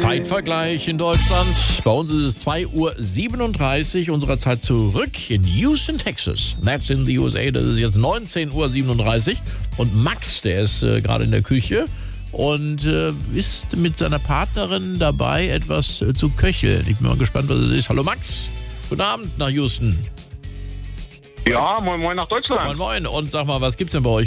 Zeitvergleich in Deutschland. Bei uns ist es 2:37 Uhr unserer Zeit zurück in Houston, Texas. That's in the USA. Das ist jetzt 19:37 Uhr. Und Max, der ist gerade in der Küche und ist mit seiner Partnerin dabei, etwas zu köcheln. Ich bin mal gespannt, was es ist. Hallo Max, guten Abend nach Houston. Ja, moin moin nach Deutschland. Moin moin. Und sag mal, was gibt's denn bei euch